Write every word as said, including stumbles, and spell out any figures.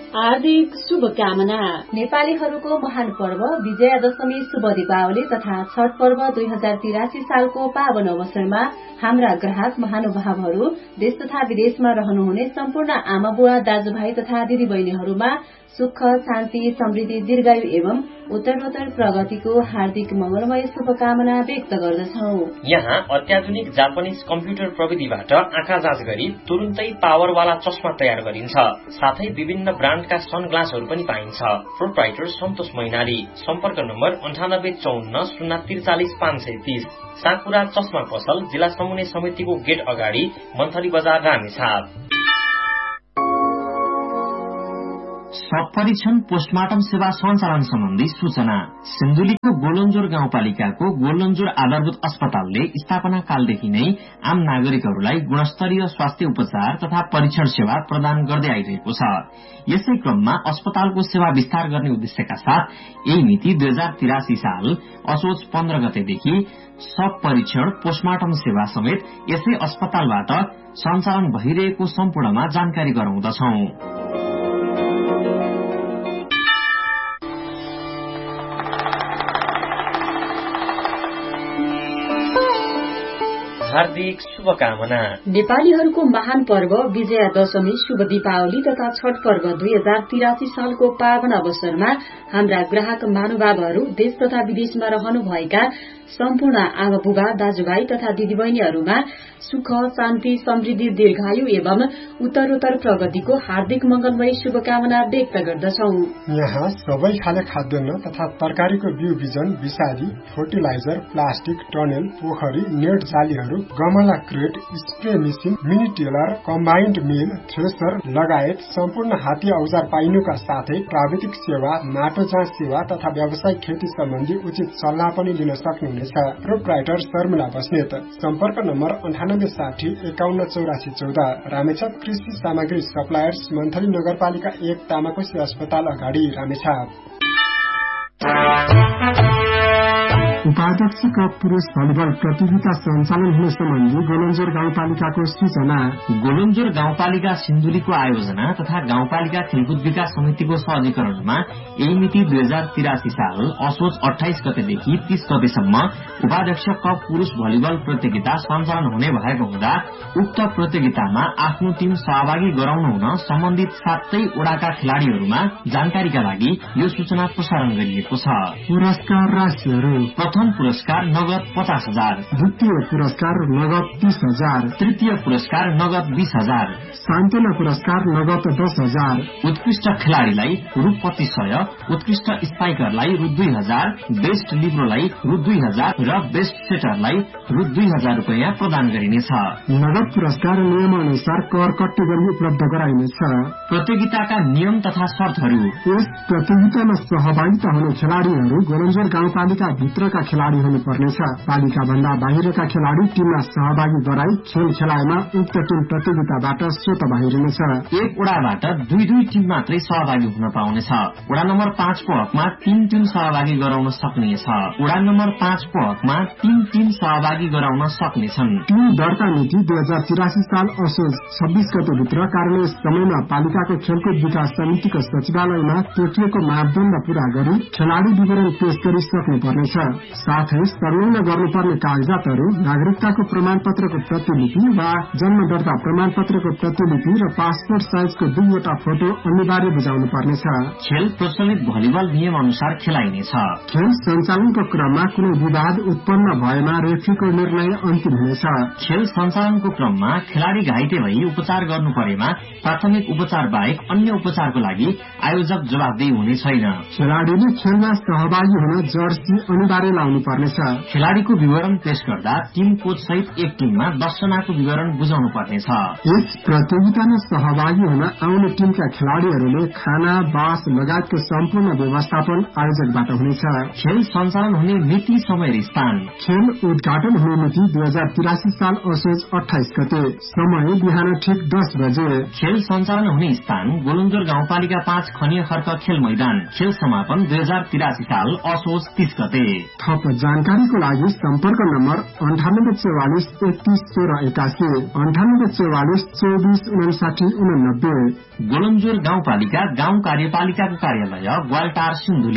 हार्दिक शुभकामना। नेपालीहरूको महान पर्व विजयादशमी शुभ दीपावली तथा छठ पर्व दुई हजार तिरासी सालको पावन अवसरमा हाम्रा ग्राहक महानुभावहरू देश तथा विदेशमा रहनुहुने सम्पूर्ण आमा बुवा दाजुभाइ तथा दिदी बहिनीहरूमा सुख शान्ति समृद्धि दीर्घायु एवं उत्तरोत्तर प्रगतिको हार्दिक मंगलमय शुभकामना व्यक्त गर्दछौ। यहाँ अत्याधुनिक जापानिज कम्प्युटर प्रविधिबाट आँखा जाँच गरी तुरुन्तै पावरवाला चस्मा तयार गरिन्छ। साथै विभिन्न ब्रान्डका सनग्लासहरू पनि पाइन्छ। प्रोप्राइटर सन्तोष मैनाली। सम्पर्क नम्बर अन्ठानब्बे चौन्न शून्य त्रिचालिस पाँच सय तीस। साकुरा चस्मा पसल जिल्ला समन्वय समितिको गेट अगाडि मन्थली बजार रामेछाप। सब परीक्षण पोस्टमार्टम सेवा सञ्चालन सम्बन्धी सूचना। सिन्धुलीको गोलन्जोर गाउँपालिकाको गोलन्जोर आधारभूत अस्पतालले स्थापना कालदेखि नै आम नागरिकहरूलाई गुणस्तरीय स्वास्थ्य उपचार तथा परीक्षण सेवा प्रदान गर्दै आइरहेको छ। यसै क्रममा अस्पतालको सेवा विस्तार गर्ने उद्देश्यका साथ यही मिति दुई हजार तिरासी साल असोज पन्ध्र गतेदेखि सब परीक्षण पोस्टमार्टम सेवा समेत यसै अस्पतालबाट सञ्चालन भइरहेको सम्पूर्णमा जानकारी गराउँदछौ। हार्दिक शुभकामना। नेपालीहरूको महान पर्व विजयादशमी शुभ दीपावली तथा छठ पर्व दुई हजार तिरासी सालको पावन अवसरमा हाम्रा ग्राहक महानुभावहरू देश तथा विदेशमा रहनुभएका सम्पूर्ण आमा बुबा दाजुभाइ तथा दिदीबहिनीहरूमा सुख शान्ति समृद्धि दीर्घायु एवं उत्तरोत्तर प्रगतिको हार्दिक मंगलमय शुभकामना व्यक्त गर्दछौ। यहाँ सबै खाले खाद्यान्न तथा तरकारीको बिउ बिजन विषादी फर्टिलाइजर प्लास्टिक टनेल पोखरी नेट जालीहरू गमला crate spray machine mini tailor combined मिल थ्रेसर लगायत सम्पूर्ण हाती औजार पाइनुका साथै प्राविधिक सेवा माटो जाँच सेवा तथा व्यावसायिक खेती सम्बन्धी उचित सल्लाह पनि लिन सक्नुहुनेछ। प्रोप्राइटर शर्मिला बस्नेत। सम्पर्क नम्बर अन्ठानब्बे साठी एकाउन्न चौरासी चौध। रामेछाप कृषि सामग्री सप्लायर्स मन्थली नगरपालिका एक तामाकोशी अस्पताल अगाडि रामेछाप। उपाध्यक्ष कप पुरुष भलिबल प्रतियोगिता सञ्चालन हुने सम्बन्धी गोलन्जोर गाउँपालिकाको सूचना। गोलन्जोर गाउँपालिका सिन्धुलीको आयोजना तथा गाउँपालिका खेलकुद विकास समितिको सहजीकरणमा यही मिति दुई हजार तिरासी साल असोज अठाइस गतेदेखि तीस गतेसम्म उपाध्यक्ष कप पुरुष भलिबल प्रतियोगिता सञ्चालन हुने भएको हुँदा उक्त प्रतियोगितामा आफ्नो टिम सहभागी गराउन हुन सम्बन्धित सातै वडाका खेलाड़ीहरूमा जानकारीका लागि यो सूचना प्रसारण गरिएको छ। पुरस्कार राशिहरू। प्रथम पुरस्कार नगद पचास हजार, द्वितीय पुरस्कार नगद तीस हजार, तृतीय पुरस्कार नगद बीस हजार, सान्त्वना पुरस्कार नगद दस हजार, उत्कृष्ट खेलाड़ीलाई रु पच्चीस सय, उत्कृष्ट स्पाइकरलाई रु दुई हजार, बेस्ट लिब्रोलाई रु दुई हजार र बेस्ट सेटरलाई रु दुई हजार रूपियाँ प्रदान गरिनेछ। नगद पुरस्कार नियम अनुसार कर कट्टी गरी उपलब्ध गराइनेछ। प्रतियोगिताका नियम तथा शर्तहरू। यस प्रतियोगितामा सहभागिता हुने खेलाड़ीहरू गोलन्जोर गाउँपालिका भित्रका खेलाड़ी हुनुपर्नेछ। पालिका भन्दा बाहिरका खेलाड़ी टिममा सहभागी गराई खेल खेलाएमा उक्त टिम प्रतियोगिताबाट स्वत बाहिरिनेछ। एक वडाबाट दुई दुई टिम मात्रै सहभागी हुन पाउनेछ। वडा नम्बर पाँचको हकमा तीन टिम सहभागी गराउन सक्नेछ। वडा नम्बर पाँचको हकमा तीन टिम सहभागी गराउन सक्नेछन्। टिम दर्ता मिति दुई हजार तिरासी साल असोज छब्बीस गते भित्र कार्यालय समयमा पालिकाको खेलकुद विकास समितिको सचिवालयमा तोकिएको मापदण्ड पूरा गरी खेलाड़ी विवरण पेश गरी सक्नुपर्नेछ। साथै संलग्न गर्नुपर्ने कागजातहरू नागरिकताको प्रमाणपत्रको प्रतिलिपि वा जन्म दर्ता प्रमाणपत्रको प्रतिलिपि र पासपोर्ट साइजको दुईवटा फोटो अनिवार्य बुझाउनु पर्नेछ। खेल प्रचलित भलिबल नियम अनुसार खेलाइनेछ। खेल सञ्चालनको क्रममा कुनै विवाद उत्पन्न भएमा रेफ्रीको निर्णय अन्तिम हुनेछ। खेल सञ्चालनको क्रममा खेलाड़ी घाइते भई उपचार गर्नु परेमा प्राथमिक उपचार बाहेक अन्य उपचारको लागि आयोजक जवाफदेही हुने छैन। खेलाड़ीले खेलमा सहभागी हुन जर्सी अनिवार्य लाउनु पर्नेछ। खेलाड़ीको विवरण पेश गर्दा टिम कोच सहित एक टिममा दस जनाको विवरण बुझाउनु पर्नेछ। यस प्रतियोगितामा सहभागी हुन आउने टिमका खेलाड़ीहरूले खाना बास लगायतको सम्पूर्ण व्यवस्थापन आयोजकबाट हुनेछ। खेल सञ्चालन हुने मिति समय र स्थान। खेल उद्घाटन हुने मिति दुई हजार तिरासी साल असोज अठाइस गते, समय बिहान ठिक दस बजे। खेल सञ्चालन हुने स्थान गोलन्जोर गाउँपालिका पाँच खनिया खर्क खेल मैदान। खेल समापन दुई हजार तिरासी साल असोज तीस गते। थप जानकारीको लागि सम्पर्क नम्बर अन्ठानब्बे चौवालिस एकतीस तेह्र एकासी अन्ठानब्बे चौवालिस चौबिस उनासाठी उनानब्बे। गोलन्जोर गाउँपालिका गाउँ कार्यपालिकाको कार्यालय ग्वालटार सिन्धुली